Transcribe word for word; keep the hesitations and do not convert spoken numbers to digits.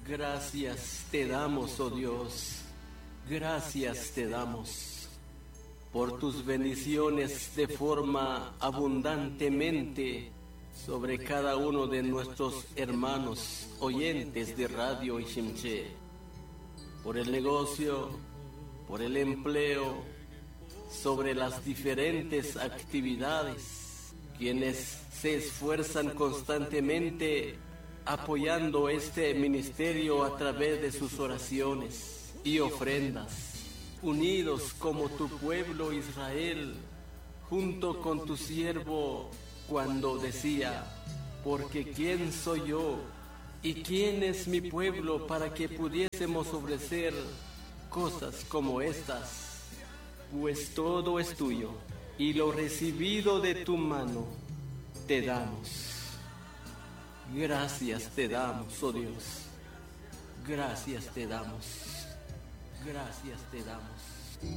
Gracias te damos, oh Dios, gracias te damos por tus bendiciones de forma abundantemente sobre cada uno de nuestros hermanos oyentes de Radio Ishimché, por el negocio, por el empleo, sobre las diferentes actividades, quienes se esfuerzan constantemente apoyando este ministerio a través de sus oraciones y ofrendas, unidos como tu pueblo Israel, junto con tu siervo cuando decía, porque ¿quién soy yo y quién es mi pueblo para que pudiésemos ofrecer cosas como estas? Pues todo es tuyo y lo recibido de tu mano te damos. Gracias te damos, oh Dios. Gracias te damos. Gracias te damos.